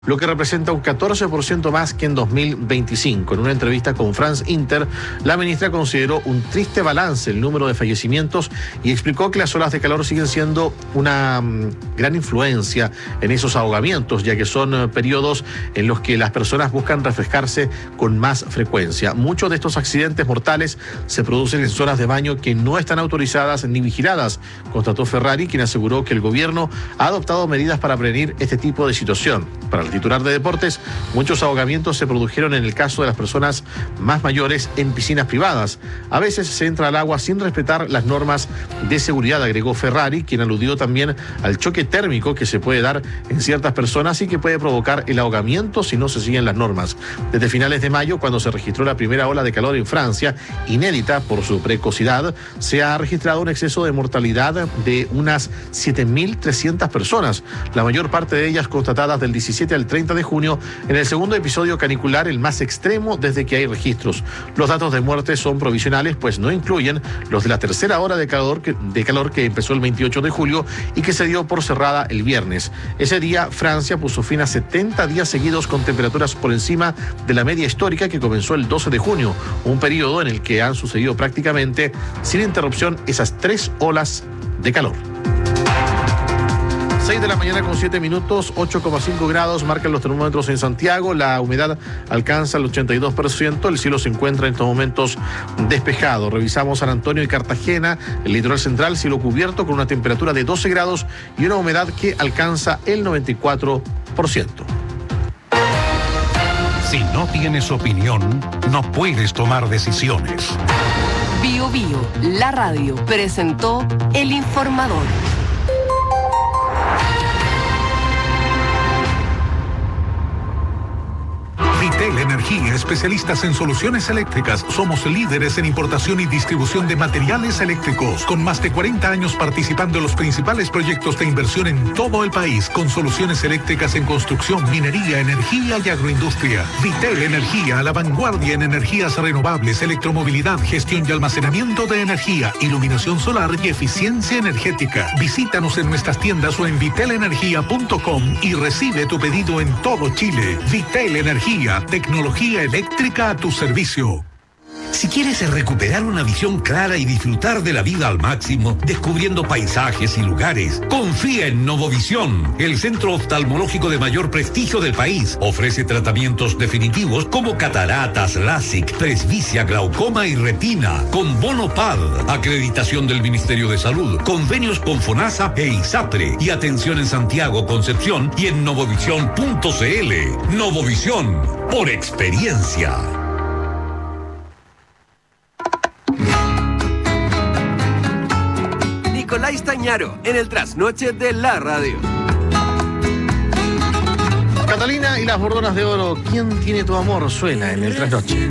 lo que representa un 14% más que en 2025. En una entrevista con France Inter, la ministra consideró un triste balance el número de fallecimientos y explicó que las olas de calor siguen siendo una gran influencia en esos ahogamientos, ya que son periodos en los que las personas buscan refrescarse con más frecuencia. Muchos de estos accidentes mortales se producen en zonas de baño que no están autorizadas ni vigiladas, constató Ferrari, quien aseguró que el gobierno ha adoptado medidas para prevenir este tipo de situación. Para el titular de deportes, muchos ahogamientos se produjeron en el caso de las personas más mayores en piscinas privadas. A veces se entra al agua sin respetar las normas de seguridad, agregó Ferrari, quien aludió también al choque térmico que se puede dar en ciertas personas y que puede provocar el ahogamiento si no se siguen las normas. Desde finales de mayo, cuando se registró la primera ola de calor en Francia, inédita por su precocidad, se ha registrado un exceso de mortalidad de unas 7.300 personas, la mayor parte de ellas constatadas del 17 al 30 de junio, en el segundo episodio canicular, el más extremo desde que hay registros. Los datos de muerte son provisionales, pues no incluyen los de la tercera ola de calor que empezó el 28 de julio y que se dio por cerrada el viernes. Ese día, Francia puso fin a 70 días seguidos con temperaturas por encima de la media histórica que comenzó el 12 de junio, un periodo en el que han sucedido prácticamente sin interrupción esas 3 olas de calor. 6 de la mañana con 7 minutos, 8,5 grados marcan los termómetros en Santiago, la humedad alcanza el 82%, el cielo se encuentra en estos momentos despejado. Revisamos San Antonio y Cartagena, el litoral central, cielo cubierto con una temperatura de 12 grados y una humedad que alcanza el 94%. Si no tienes opinión, no puedes tomar decisiones. Bio Bio, la radio, presentó El Informador. Vitel Energía, especialistas en soluciones eléctricas. Somos líderes en importación y distribución de materiales eléctricos, con más de 40 años participando en los principales proyectos de inversión en todo el país, con soluciones eléctricas en construcción, minería, energía y agroindustria. Vitel Energía, a la vanguardia en energías renovables, electromovilidad, gestión y almacenamiento de energía, iluminación solar y eficiencia energética. Visítanos en nuestras tiendas o en vitelenergia.com y recibe tu pedido en todo Chile. Vitel Energía, tecnología eléctrica a tu servicio. Si quieres recuperar una visión clara y disfrutar de la vida al máximo, descubriendo paisajes y lugares, confía en Novovisión, el centro oftalmológico de mayor prestigio del país. Ofrece tratamientos definitivos como cataratas, LASIK, presbicia, glaucoma y retina, con bono PAD, acreditación del Ministerio de Salud, convenios con FONASA e ISAPRE, y atención en Santiago, Concepción y en novovisión.cl. Novovisión, por experiencia. Nicolás Tañaro, en el trasnoche de la radio. Catalina y las bordonas de oro, ¿quién tiene tu amor? Suena en el trasnoche.